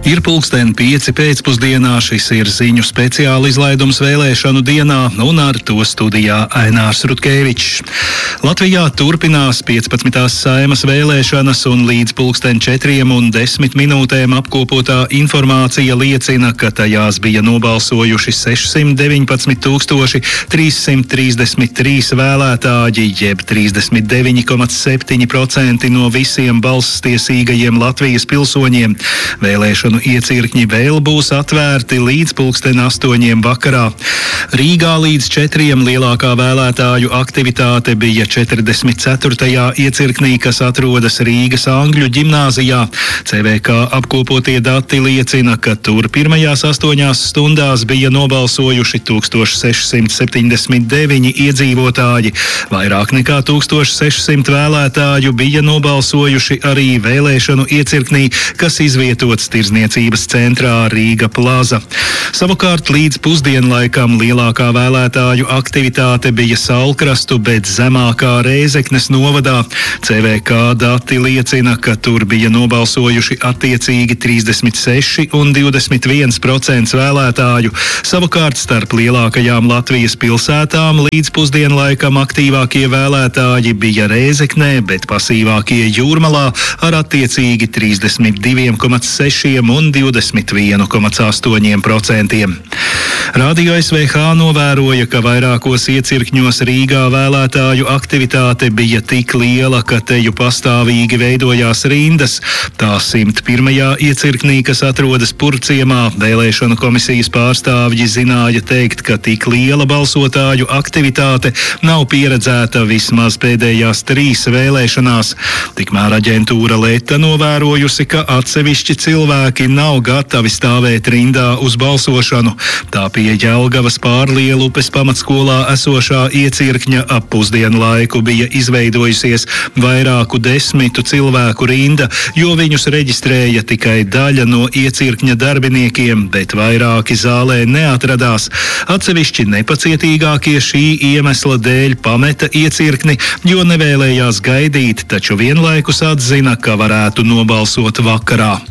Ir 5:05 pēcpusdienā, šis ir ziņu speciāla izlaidums vēlēšanu dienā, un ar to studijā Ainārs Rutkevičs. Latvijā turpinās 15. Saeimas vēlēšanas, un līdz 4:10 apkopotā informācija liecina, ka tajās bija nobalsojuši 619 333 vēlētāji, jeb 39,7% no visiem balsstiesīgajiem Latvijas pilsoņiem. Vēlēšanu iecirkņi vēl būs atvērti līdz 8:00 vakarā. Rīgā līdz 4:00 lielākā vēlētāju aktivitāte bija 44. iecirknī, kas atrodas Rīgas Angļu ģimnāzijā. CVK apkopotie dati liecina, ka tur pirmajās 8 stundās bija nobalsojuši 1679 iedzīvotāji. Vairāk nekā 1600 vēlētāju bija nobalsojuši arī vēlēšanu iecirknī, kas izvietots Tirdzniecības centrā Rīga Plaza. Savukārt līdz pusdienlaikam lielākā vēlētāju aktivitāte bija Saulkrastu, bet zemākā Rēzeknes novadā. CVK dati liecina, ka tur bija nobalsojuši attiecīgi 36 un 21% vēlētāju. Savukārt starp lielākajām Latvijas pilsētām līdz pusdienlaikam aktīvākie vēlētāji bija Rēzeknē, bet pasīvākie Jūrmalā ar attiecīgi 32,6 un 21,8%. Radio SVH novēroja, ka vairākos iecirkņos Rīgā vēlētāju aktivitāte bija tik liela, ka teju pastāvīgi veidojās rindas. Tā 101. iecirknī, kas atrodas Purciemā, vēlēšanu komisijas pārstāvji zināja teikt, ka tik liela balsotāju aktivitāte nav pieredzēta vismaz pēdējās 3 vēlēšanās. Tikmēr aģentūra Leta novērojusi, ka atsevišķi cilvēki nav gatavi stāvēt rindā uz balsošanu. Tā pie Jelgavas Pārlielupes pamatskolā esošā iecirkņa ap pusdienu laiku bija izveidojusies vairāku 10 cilvēku rinda, jo viņus reģistrēja tikai daļa no iecirkņa darbiniekiem, bet vairāki zālē neatradās. Atsevišķi nepacietīgākie šī iemesla dēļ pameta iecirkni, jo nevēlējās gaidīt, taču vienlaikus atzina, ka varētu nobalsot vakarā.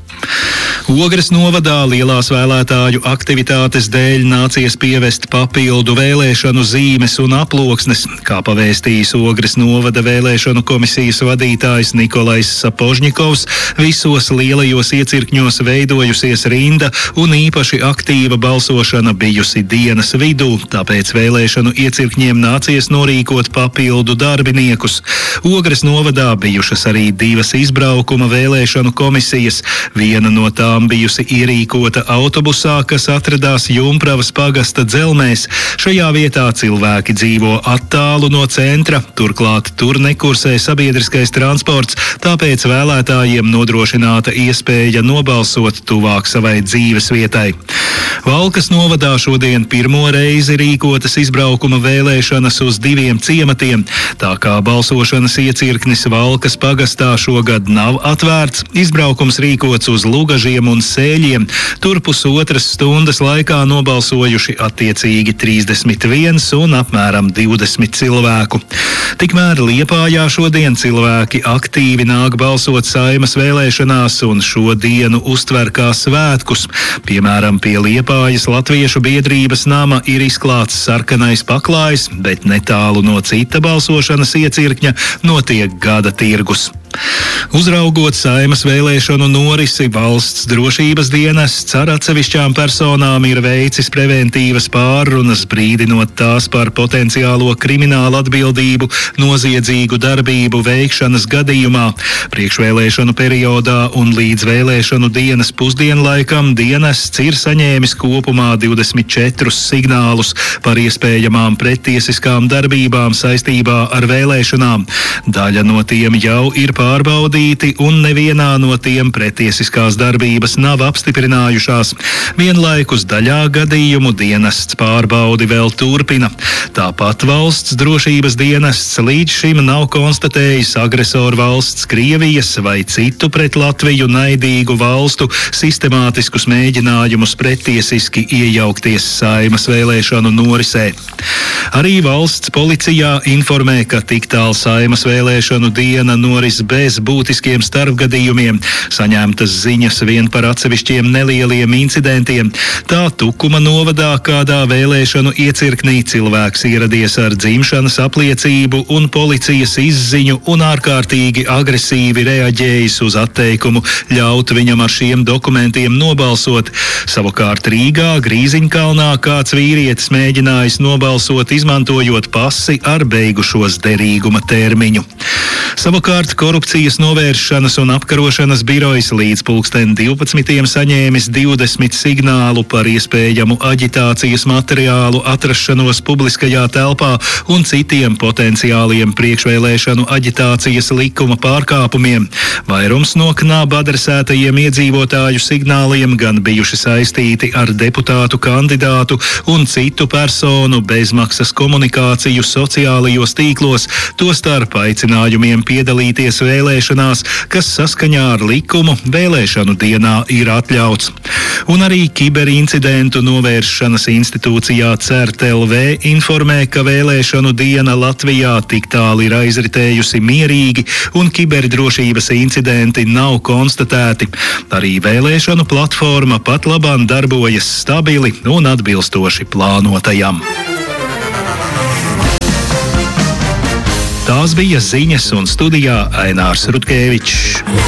Ogres novadā lielās vēlētāju aktivitātes dēļ nācies pievest papildu vēlēšanu zīmes un aploksnes. Kā pavēstījis Ogres novada vēlēšanu komisijas vadītājs Nikolais Sapožņikovs, visos lielajos iecirkņos veidojusies rinda un īpaši aktīva balsošana bijusi dienas vidū, tāpēc vēlēšanu iecirkņiem nācies norīkot papildu darbiniekus. Ogres novadā bijušas arī 2 izbraukuma vēlēšanu komisijas. Viena no tām bijusi ierīkota autobusā, kas atradās Jumpravas pagasta Dzelmēs. Šajā vietā cilvēki dzīvo attālu no centra, turklāt tur nekursē sabiedriskais transports, tāpēc vēlētājiem nodrošināta iespēja nobalsot tuvāk savai dzīves vietai. Valkas novadā šodien pirmo reizi rīkotas izbraukuma vēlēšanas uz 2 ciematiem. Tā kā balsošanas iecirknis Valkas pagastā šogad nav atvērts, izbraukums rīkots uz Lugažiem un Sēļiem. Tur pusotras stundas laikā nobalsojuši attiecīgi 31 un apmēram 20 cilvēku. Tikmēr Liepājā šodien cilvēki aktīvi nāk balsot Saeimas vēlēšanās un šo dienu uztver kā svētkus. Piemēram, pie Liepājas Latviešu biedrības nama ir izklāts sarkanais paklājs, bet netālu no cita balsošanas iecirkņa notiek gada tirgus. Uzraugot Saeimas vēlēšanu norisi, valsts drošības dienests ar atsevišķām personām ir veicis preventīvas pārrunas, brīdinot tās par potenciālo kriminālu atbildību noziedzīgu darbību veikšanas gadījumā. Priekšvēlēšanu periodā un līdz vēlēšanu dienas pusdienlaikam dienests ir saņēmis kopumā 24 signālus par iespējamām prettiesiskām darbībām saistībā ar vēlēšanām. Daļa no tiem jau ir pārbaudīti un nevienā no tiem pretiesiskās darbības nav apstiprinājušās. Vienlaikus daļā gadījumu dienests pārbaudi vēl turpina. Tāpat valsts drošības dienests līdz šim nav konstatējis agresoru valsts Krievijas vai citu pret Latviju naidīgu valstu sistemātiskus mēģinājumus pretiesiski iejaukties Saeimas vēlēšanu norisē. Arī valsts policijā informē, ka tik tālu Saeimas vēlēšanu diena noris bez būtiskiem starpgadījumiem. Saņemtas ziņas vien par atsevišķiem nelieliem incidentiem. Tā Tukuma novadā kādā vēlēšanu iecirknī cilvēks ieradies ar dzimšanas apliecību un policijas izziņu un ārkārtīgi agresīvi reaģējis uz atteikumu ļaut viņam ar šiem dokumentiem nobalsot. Savukārt Rīgā, Grīziņkalnā kāds vīrietis mēģinājis nobalsot, izmantojot pasi ar beigušos derīguma termiņu. Savukārt korupcijas novēršanas un apkarošanas birojas līdz 12. saņēmis 20 signālu par iespējamu aģitācijas materiālu atrašanos publiskajā telpā un citiem potenciāliem priekšvēlēšanu aģitācijas likuma pārkāpumiem. Vairums no knaba adresētajiem iedzīvotāju signāliem gan bijuši saistīti ar deputātu kandidātu un citu personu bezmaksas komunikāciju sociālajos tīklos, tostarp aicinājumiem piedalīties vēlēšanās, kas saskaņā ar likumu vēlēšanu dienā ir atļauts. Un arī kiberincidentu novēršanas institūcijā CERT.LV informē, ka vēlēšanu diena Latvijā tik tālu ir aizritējusi mierīgi un kiberdrošības incidenti nav konstatēti. Arī vēlēšanu platforma pat labāk darbojas stabili un atbilstoši plānotajam. Tās bija ziņas un studijā Ainārs Rutkevičs.